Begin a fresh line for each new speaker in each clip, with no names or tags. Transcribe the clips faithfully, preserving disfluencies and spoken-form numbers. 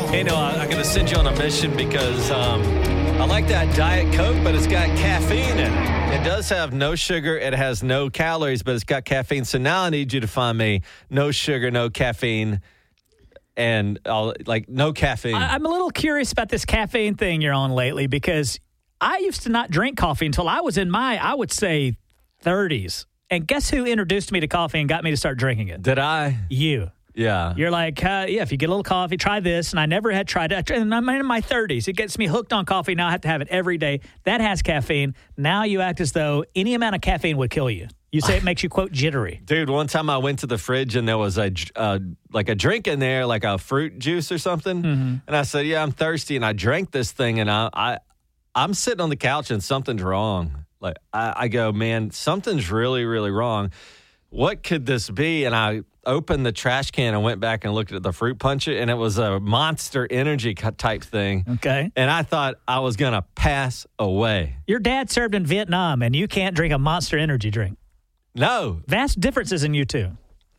Hey, no, I'm going to send you on a mission because um, I like that Diet Coke, but it's got caffeine in it. It does have no sugar. It has no calories, but it's got caffeine. So now I need you to find me no sugar, no caffeine, and I'll, like no caffeine.
I, I'm a little curious about this caffeine thing you're on lately because I used to not drink coffee until I was in my, I would say, thirties. And guess who introduced me to coffee and got me to start drinking it?
Did I?
You.
Yeah.
You're like, uh, yeah, if you get a little coffee, try this. And I never had tried it. And I'm in my thirties. It gets me hooked on coffee. Now I have to have it every day. That has caffeine. Now you act as though any amount of caffeine would kill you. You say it makes you, quote, jittery.
Dude, one time I went to the fridge and there was a uh, like a drink in there, like a fruit juice or something.
Mm-hmm.
And I said, yeah, I'm thirsty. And I drank this thing and I, I, I'm sitting on the couch and something's wrong. Like I, I go, man, something's really, really wrong. What could this be? And I opened the trash can and went back and looked at the fruit punch, and it was a Monster Energy type thing.
Okay.
And I thought I was going to pass away.
Your dad served in Vietnam, and you can't drink a Monster Energy drink.
No.
Vast differences in you two.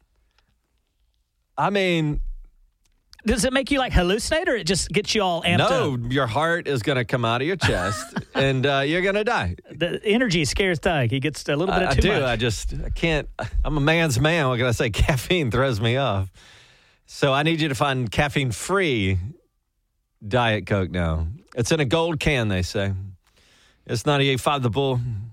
I mean...
Does it make you like hallucinate, or it just gets you all amped
no,
up?
No, your heart is going to come out of your chest, and uh, you're going to die.
The energy scares Doug. He gets a little bit
I,
of too
I do.
much.
I just, I can't. I'm a man's man. What can I say? Caffeine throws me off. So I need you to find caffeine-free Diet Coke now. It's in a gold can, they say. It's ninety-eight point five The Bull.